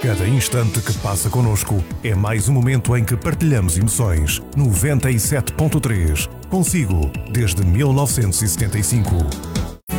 Cada instante que passa connosco é mais um momento em que partilhamos emoções. 97.3. Consigo, desde 1975.